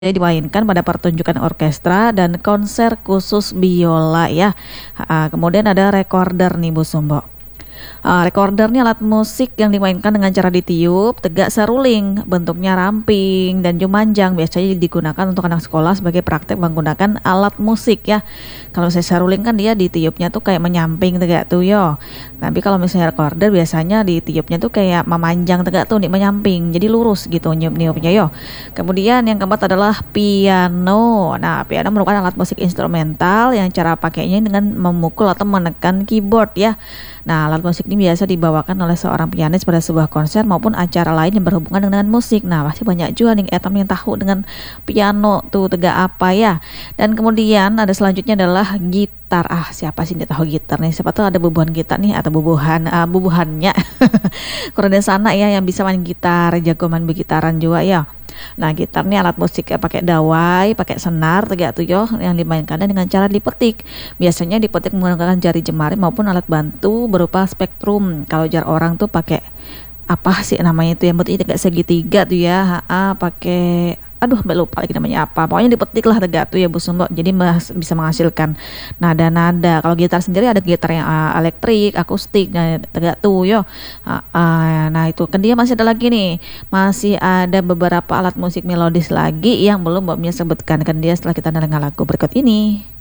dimainkan pada pertunjukan orkestra dan konser khusus biola ya. Kemudian ada recorder nih Bu Sumbo. Recorder ini alat musik yang dimainkan dengan cara ditiup, tegak seruling, bentuknya ramping dan jumanjang. Biasanya digunakan untuk anak sekolah sebagai praktek menggunakan alat musik ya. Kalau saya seruling kan dia ditiupnya tuh kayak menyamping tegak tuh yo. Tapi kalau misalnya recorder biasanya ditiupnya tuh kayak memanjang tegak tuh, nih menyamping. Jadi lurus gitu niup-niupnya yo. Kemudian yang keempat adalah piano. Nah, piano merupakan alat musik instrumental yang cara pakainya dengan memukul atau menekan keyboard ya. Nah, alat musik ini biasa dibawakan oleh seorang pianis pada sebuah konser maupun acara lain yang berhubungan dengan musik. Nah, pasti banyak juga nih etam yang tahu dengan piano tuh tegak apa ya. Dan kemudian ada selanjutnya adalah gitar. Siapa sih yang tahu gitar nih? Siapa tahu ada bubuhan gitar nih atau bubuhannya. Kurang dari sana ya yang bisa main gitar, jago main begitaran juga ya. Nah, gitar nih alat musik ya, pakai dawai, pakai senar, tegak tuh yo, yang dimainkannya dengan cara dipetik. Biasanya dipetik menggunakan jari jemari maupun alat bantu berupa spektrum. Kalau jar orang tuh pakai apa sih namanya itu yang bentuknya tegak segitiga tuh ya, pakai sampai lupa lagi namanya apa. Pokoknya dipetik lah tegak tuh ya Bu Sumbo. Jadi bisa menghasilkan nada-nada. Kalau gitar sendiri ada gitar yang elektrik, akustik, nah tegak tuh yo. Nah itu kan dia masih ada lagi nih. Masih ada beberapa alat musik melodis lagi yang belum Mbak Mia sebutkan kan dia setelah kita dengar lagu berikut ini.